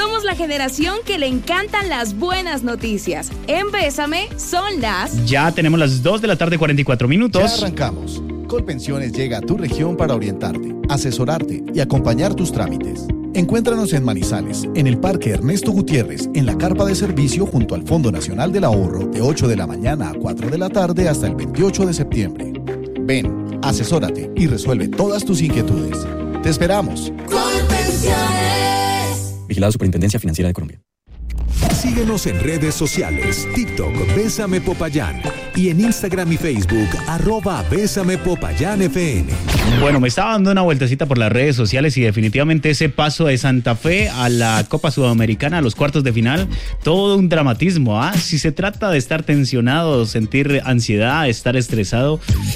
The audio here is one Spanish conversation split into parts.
Somos la generación que le encantan las buenas noticias. En Bésame son las... Ya tenemos las 2:44 p.m. Ya arrancamos. Colpensiones llega a tu región para orientarte, asesorarte y acompañar tus trámites. Encuéntranos en Manizales, en el Parque Ernesto Gutiérrez, en la carpa de servicio junto al Fondo Nacional del Ahorro, de 8 de la mañana a 4 de la tarde hasta el 28 de septiembre. Ven, asesórate y resuelve todas tus inquietudes. ¡Te esperamos! Colpensiones. Vigilado Superintendencia Financiera de Colombia. Síguenos en redes sociales, TikTok, Bésame Popayán, y en Instagram y Facebook, @Bésame Popayán FM. Bueno, me estaba dando una vueltecita por las redes sociales y definitivamente ese paso de Santa Fe a la Copa Sudamericana, a los cuartos de final, todo un dramatismo, ¿ah? Si se trata de estar tensionado, sentir ansiedad, estar estresado,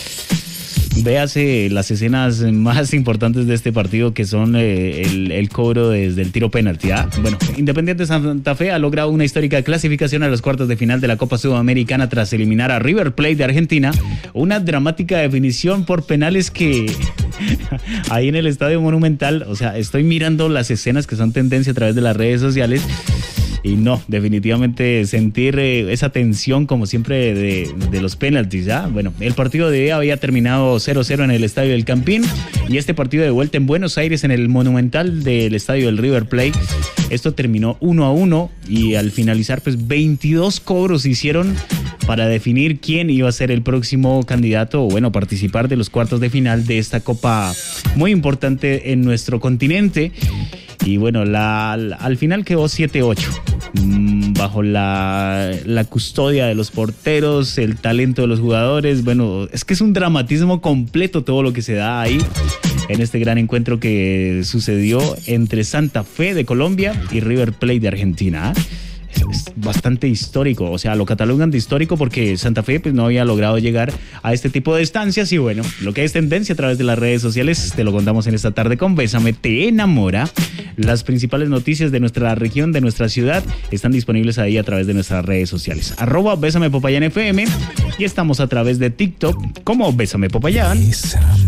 véase las escenas más importantes de este partido, que son el cobro desde el tiro penalti. Bueno, Independiente Santa Fe ha logrado una histórica clasificación a los cuartos de final de la Copa Sudamericana tras eliminar a River Plate de Argentina. Una dramática definición por penales que ahí en el Estadio Monumental, o sea, estoy mirando las escenas que son tendencia a través de las redes sociales. Y no, definitivamente sentir esa tensión como siempre de los penaltis, ¿ya? Bueno, el partido de ida había terminado 0-0 en el Estadio del Campín y este partido de vuelta en Buenos Aires en el Monumental del Estadio del River Plate, esto terminó 1-1 y al finalizar pues 22 cobros hicieron para definir quién iba a ser el próximo candidato o bueno, participar de los cuartos de final de esta copa muy importante en nuestro continente. Y bueno, al final quedó 7-8, bajo la custodia de los porteros, el talento de los jugadores. Bueno, es que es un dramatismo completo todo lo que se da ahí en este gran encuentro que sucedió entre Santa Fe de Colombia y River Plate de Argentina. Es bastante histórico, o sea, lo catalogan de histórico porque Santa Fe pues no había logrado llegar a este tipo de estancias y bueno, lo que es tendencia a través de las redes sociales te lo contamos en esta tarde con Bésame Te Enamora. Las principales noticias de nuestra región, de nuestra ciudad, están disponibles ahí a través de nuestras redes sociales. @Bésame Popayán FM y estamos a través de TikTok como Bésame Popayán. Bésame.